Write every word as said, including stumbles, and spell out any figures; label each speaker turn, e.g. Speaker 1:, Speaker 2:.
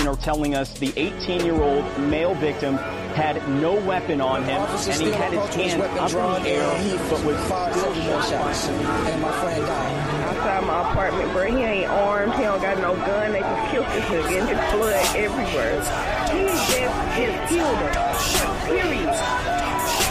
Speaker 1: are telling us the eighteen-year-old male victim had no weapon on him, and he had his hand up in the air, but was still shot.
Speaker 2: And my friend died.
Speaker 3: Outside my apartment, bro, he ain't armed, he don't got no gun, they just killed this nigga, and his blood everywhere. He just, just killed him. Period.